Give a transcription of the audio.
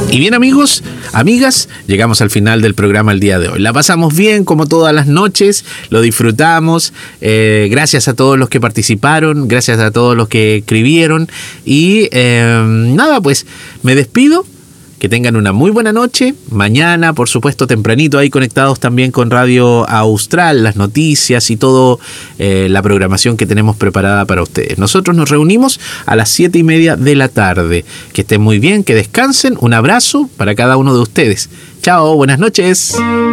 Y bien, amigos, amigas, llegamos al final del programa el día de hoy. La pasamos bien como todas las noches, lo disfrutamos. Gracias a todos los que participaron, gracias a todos los que escribieron. Y nada, pues me despido. Que tengan una muy buena noche. Mañana, por supuesto, tempranito, ahí conectados también con Radio Austral, las noticias y todo la programación que tenemos preparada para ustedes. Nosotros nos reunimos a las 7:30 de la tarde. Que estén muy bien, que descansen. Un abrazo para cada uno de ustedes. Chao, buenas noches.